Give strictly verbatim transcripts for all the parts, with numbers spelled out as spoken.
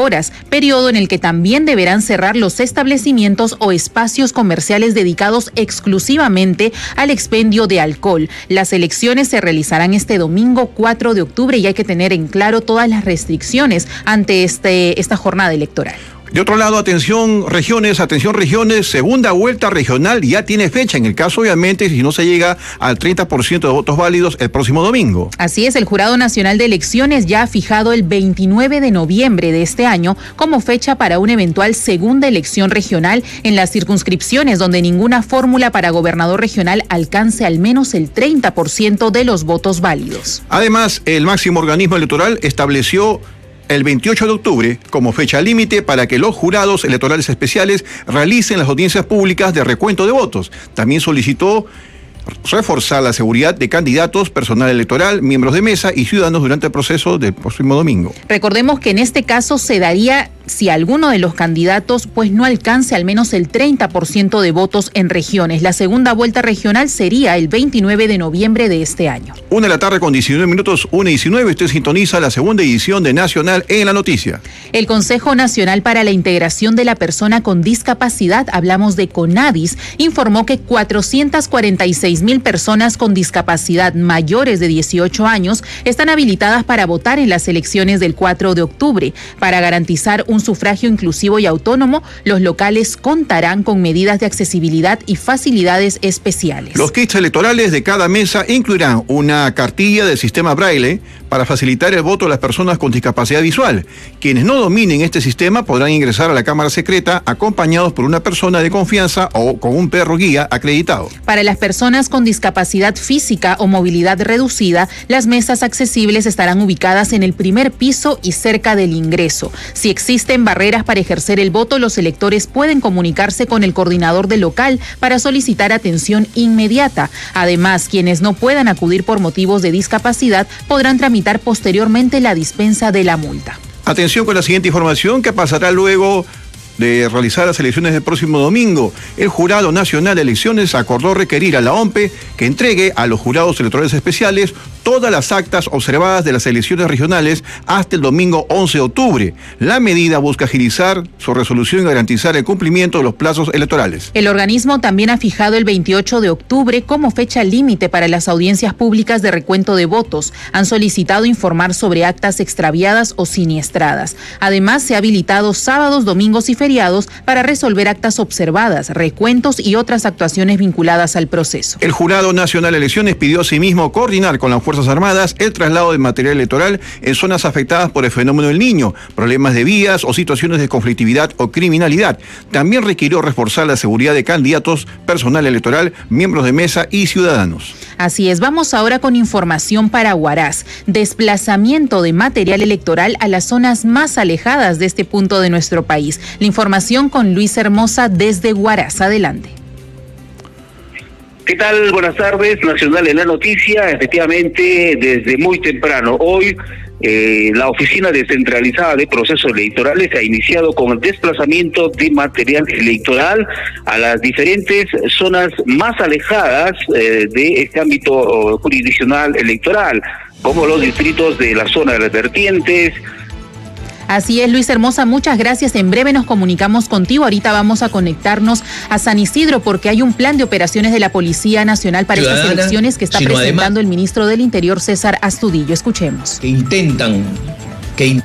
horas, periodo en el que también deberán cerrar los establecimientos o espacios comerciales dedicados exclusivamente al expendio de alcohol. Las elecciones se realizarán este domingo cuatro de octubre y hay que tener en claro todas las restricciones ante este, esta jornada electoral. De otro lado, atención regiones, atención regiones, segunda vuelta regional ya tiene fecha, en el caso obviamente si no se llega al treinta por ciento de votos válidos el próximo domingo. Así es, el Jurado Nacional de Elecciones ya ha fijado el veintinueve de noviembre de este año como fecha para una eventual segunda elección regional en las circunscripciones donde ninguna fórmula para gobernador regional alcance al menos el treinta por ciento de los votos válidos. Además, el máximo organismo electoral estableció el veintiocho de octubre como fecha límite para que los jurados electorales especiales realicen las audiencias públicas de recuento de votos. También solicitó reforzar la seguridad de candidatos, personal electoral, miembros de mesa y ciudadanos durante el proceso del próximo domingo. Recordemos que en este caso se daría si alguno de los candidatos pues no alcance al menos el treinta por ciento de votos en regiones. La segunda vuelta regional sería el veintinueve de noviembre de este año. Una de la tarde con diecinueve minutos, una y diecinueve, usted sintoniza la segunda edición de Nacional en la Noticia. El Consejo Nacional para la Integración de la Persona con Discapacidad, hablamos de CONADIS, informó que cuatrocientas cuarenta y seis mil personas con discapacidad mayores de dieciocho años están habilitadas para votar en las elecciones del cuatro de octubre. Para garantizar un sufragio inclusivo y autónomo, los locales contarán con medidas de accesibilidad y facilidades especiales. Los kits electorales de cada mesa incluirán una cartilla del sistema Braille para facilitar el voto de las personas con discapacidad visual. Quienes no dominen este sistema podrán ingresar a la cámara secreta acompañados por una persona de confianza o con un perro guía acreditado. Para las personas con discapacidad física o movilidad reducida, las mesas accesibles estarán ubicadas en el primer piso y cerca del ingreso. Si existen barreras para ejercer el voto, los electores pueden comunicarse con el coordinador del local para solicitar atención inmediata. Además, quienes no puedan acudir por motivos de discapacidad podrán tramitar posteriormente la dispensa de la multa. Atención con la siguiente información que pasará luego de realizar las elecciones del próximo domingo. El Jurado Nacional de Elecciones acordó requerir a la O M P E que entregue a los jurados electorales especiales todas las actas observadas de las elecciones regionales hasta el domingo once de octubre. La medida busca agilizar su resolución y garantizar el cumplimiento de los plazos electorales. El organismo también ha fijado el veintiocho de octubre como fecha límite para las audiencias públicas de recuento de votos. Han solicitado informar sobre actas extraviadas o siniestradas. Además, se ha habilitado sábados, domingos y feriados para resolver actas observadas, recuentos y otras actuaciones vinculadas al proceso. El Jurado Nacional de Elecciones pidió asimismo coordinar con las Fuerzas Armadas el traslado de material electoral en zonas afectadas por el fenómeno del Niño, problemas de vías o situaciones de conflictividad o criminalidad. También requirió reforzar la seguridad de candidatos, personal electoral, miembros de mesa y ciudadanos. Así es, vamos ahora con información para Huaraz. Desplazamiento de material electoral a las zonas más alejadas de este punto de nuestro país. La información con Luis Hermosa desde Huaraz. Adelante. ¿Qué tal? Buenas tardes, Nacional en la Noticia. Efectivamente, desde muy temprano hoy, eh, la Oficina Descentralizada de Procesos Electorales ha iniciado con el desplazamiento de material electoral a las diferentes zonas más alejadas eh, de este ámbito oh, jurisdiccional electoral, como los distritos de la zona de las vertientes. Así es, Luis Hermosa, muchas gracias. En breve nos comunicamos contigo. Ahorita vamos a conectarnos a San Isidro porque hay un plan de operaciones de la Policía Nacional para Ciudadana, estas elecciones que está presentando además, el ministro del Interior, César Astudillo. Escuchemos. Que intentan que in-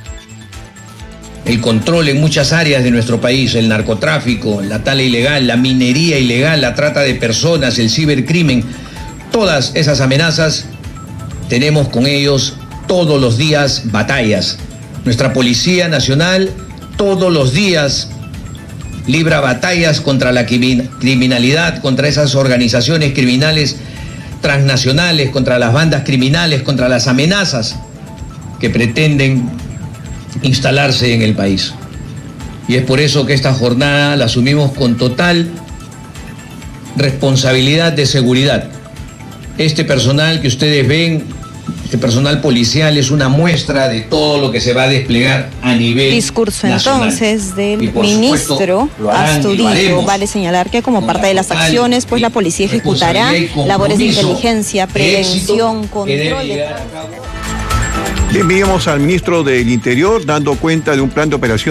el control en muchas áreas de nuestro país, el narcotráfico, la tala ilegal, la minería ilegal, la trata de personas, el cibercrimen, todas esas amenazas, tenemos con ellos todos los días batallas. Nuestra Policía Nacional todos los días libra batallas contra la criminalidad, contra esas organizaciones criminales transnacionales, contra las bandas criminales, contra las amenazas que pretenden instalarse en el país. Y es por eso que esta jornada la asumimos con total responsabilidad de seguridad. Este personal que ustedes ven, este personal policial es una muestra de todo lo que se va a desplegar a nivel Discurso nacional. Entonces del ministro Astudillo. Vale señalar que como parte de las acciones, pues la policía ejecutará labores de inteligencia, prevención, control. Le enviamos al ministro del Interior dando cuenta de un plan de operación